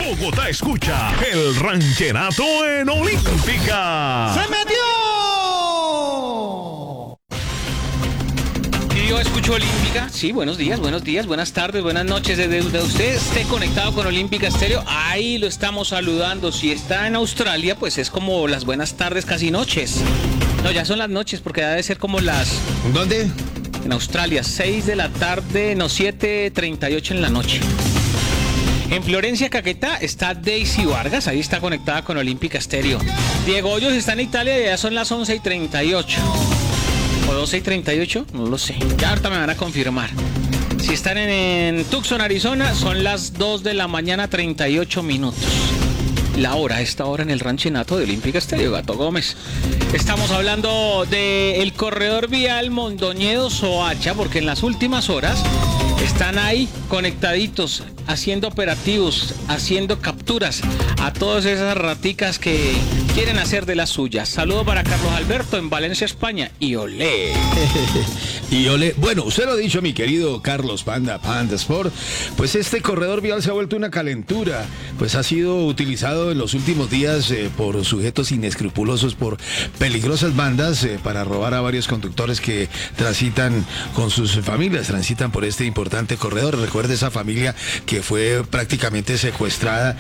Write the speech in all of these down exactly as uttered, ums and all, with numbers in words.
Bogotá escucha el ranchenato en Olímpica. ¡Se metió! Y yo escucho Olímpica. Sí, buenos días, buenos días, buenas tardes, buenas noches. Desde donde usted esté conectado con Olímpica Estéreo, ahí lo estamos saludando. Si está en Australia, pues es como las buenas tardes, casi noches. No, ya son las noches porque debe ser como las... ¿Dónde? En Australia, seis de la tarde, no, siete treinta y ocho en la noche. En Florencia, Caquetá, está Daisy Vargas, ahí está conectada con Olímpica Estéreo. Diego Hoyos está en Italia y ya son las once y treinta y ocho. ¿O doce y treinta y ocho? No lo sé. Ya ahorita me van a confirmar. Si están en, en Tucson, Arizona, son las dos de la mañana, treinta y ocho minutos. La hora, a esta hora en el ranchenato de Olímpica Estéreo, Gato Gómez. Estamos hablando del corredor vial Mondoñedo-Soacha, porque en las últimas horas están ahí conectaditos, haciendo operativos, haciendo capturas a todas esas raticas que quieren hacer de las suyas. Saludo para Carlos Alberto en Valencia, España. Y olé. Y olé. Bueno, usted lo ha dicho, mi querido Carlos Panda, Panda Sport. Pues este corredor vial se ha vuelto una calentura. Pues ha sido utilizado en los últimos días eh, por sujetos inescrupulosos, por peligrosas bandas, eh, para robar a varios conductores que transitan con sus familias, transitan por este importante corredor. Recuerde esa familia que fue prácticamente secuestrada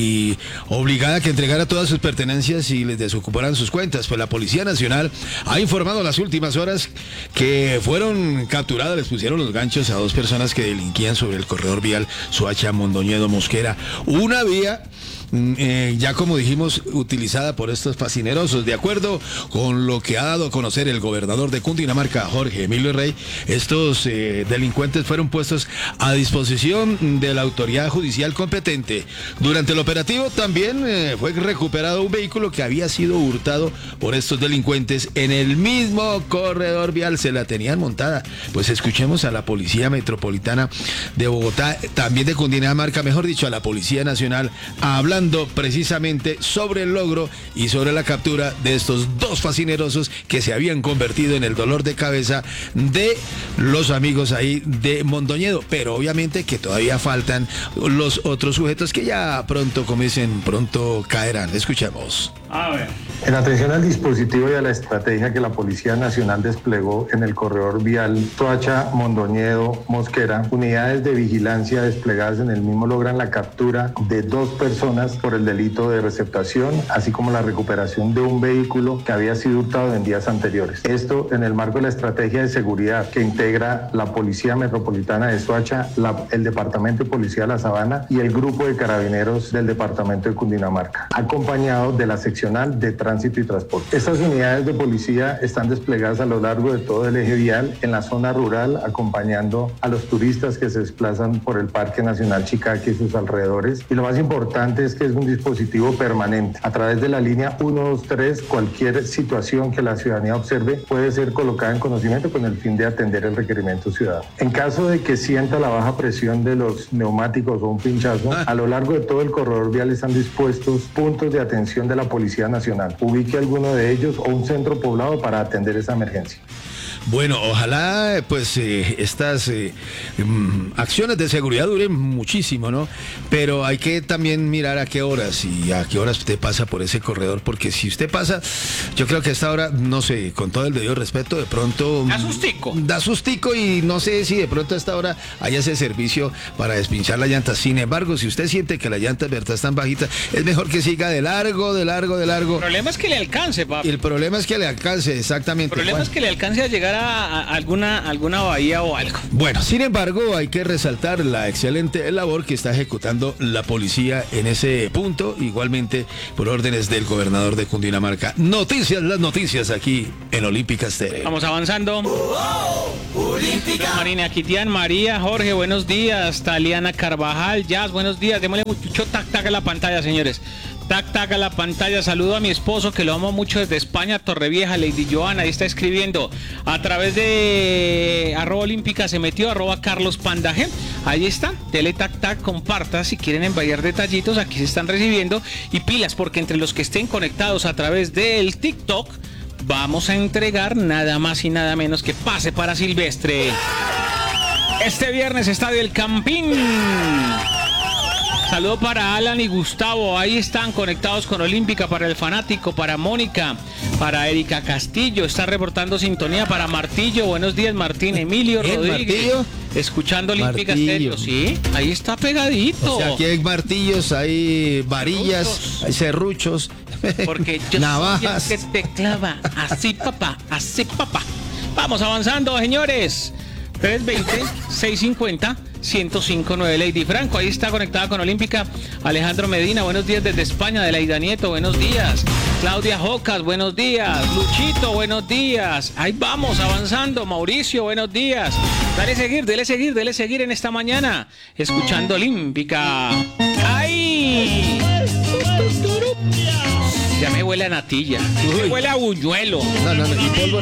y obligada a que entregara todas sus pertenencias y les desocuparan sus cuentas. Pues la Policía Nacional ha informado en las últimas horas que fueron capturadas, les pusieron los ganchos a dos personas que delinquían sobre el corredor vial Soacha Mondoñedo Mosquera, una vía Eh, ya como dijimos, utilizada por estos fascinerosos. De acuerdo con lo que ha dado a conocer el gobernador de Cundinamarca, Jorge Emilio Rey, estos eh, delincuentes fueron puestos a disposición de la autoridad judicial competente. Durante el operativo también eh, fue recuperado un vehículo que había sido hurtado por estos delincuentes en el mismo corredor vial. Se la tenían montada. Pues escuchemos a la Policía Metropolitana de Bogotá, también de Cundinamarca, mejor dicho, a la Policía Nacional, hablando precisamente sobre el logro y sobre la captura de estos dos fascinerosos que se habían convertido en el dolor de cabeza de los amigos ahí de Mondoñedo. Pero obviamente que todavía faltan los otros sujetos que ya pronto, como dicen, pronto caerán. Escuchemos. A ver. En atención al dispositivo y a la estrategia que la Policía Nacional desplegó en el corredor vial Soacha Mondoñedo Mosquera, unidades de vigilancia desplegadas en el mismo logran la captura de dos personas por el delito de receptación, así como la recuperación de un vehículo que había sido hurtado en días anteriores. Esto en el marco de la estrategia de seguridad que integra la Policía Metropolitana de Soacha, la, el Departamento de Policía de La Sabana y el Grupo de Carabineros del Departamento de Cundinamarca, acompañado de la seccional de Tránsito y Transporte. Estas unidades de policía están desplegadas a lo largo de todo el eje vial en la zona rural, acompañando a los turistas que se desplazan por el Parque Nacional Chicaque y sus alrededores. Y lo más importante es que es un dispositivo permanente. A través de la línea uno dos tres, cualquier situación que la ciudadanía observe puede ser colocada en conocimiento con el fin de atender el requerimiento ciudadano. En caso de que sienta la baja presión de los neumáticos o un pinchazo, a lo largo de todo el corredor vial están dispuestos puntos de atención de la Policía Nacional. Ubique alguno de ellos o un centro poblado para atender esa emergencia. Bueno, ojalá pues eh, estas eh, um, acciones de seguridad duren muchísimo, ¿no? Pero hay que también mirar a qué horas y a qué horas usted pasa por ese corredor, porque si usted pasa, yo creo que a esta hora, no sé, con todo el debido respeto, de pronto... Da sustico. Da sustico y no sé si de pronto a esta hora hay ese servicio para despinchar la llanta. Sin embargo, si usted siente que la llanta de verdad están bajitas, es mejor que siga de largo, de largo, de largo. El problema es que le alcance, papi. Y el problema es que le alcance, exactamente. El problema Bueno. es que le alcance a llegar a, a alguna, alguna bahía o algo. Bueno, sin embargo, hay que resaltar la excelente labor que está ejecutando la policía en ese punto, igualmente por órdenes del gobernador de Cundinamarca. Noticias, las noticias aquí en Olímpica Estéreo. Vamos avanzando. Oh, oh, Olímpica. Marina Quitián, María, Jorge, buenos días. Taliana Carvajal, Jazz, buenos días. Démosle mucho tac tac a la pantalla, señores. Tac, tac a la pantalla. Saludo a mi esposo que lo amo mucho desde España, Torrevieja, Lady Joana. Ahí está escribiendo a través de arroba olímpica se metió, arroba Carlos Pandaje. Ahí está, tele tac tac, comparta si quieren enviar detallitos, aquí se están recibiendo. Y pilas, porque entre los que estén conectados a través del TikTok, vamos a entregar nada más y nada menos que pase para Silvestre. Este viernes, Estadio El Campín. Saludo para Alan y Gustavo, ahí están conectados con Olímpica, para el fanático, para Mónica, para Erika Castillo, está reportando sintonía, para Martillo, buenos días Martín, Emilio ¿El Rodríguez, Martillo? escuchando Olímpica Martillo. Estéreo, sí, ahí está pegadito. O sea, aquí hay martillos, hay varillas, Serruchos. hay serruchos, Porque yo navajas. soy el que te clava, así papá, así papá. Vamos avanzando, señores. tres veinte, seiscientos cincuenta, ciento cinco nueve. Lady Franco, ahí está conectada con Olímpica. Alejandro Medina, buenos días desde España. Adelaida Nieto, buenos días. Claudia Jocas, buenos días. Luchito, buenos días. Ahí vamos, avanzando. Mauricio, buenos días. Dale seguir, dele seguir, dele seguir en esta mañana. Escuchando Olímpica. ¡Ay! Ya me huele a natilla. Me huele a buñuelo. No, no, no, y polvo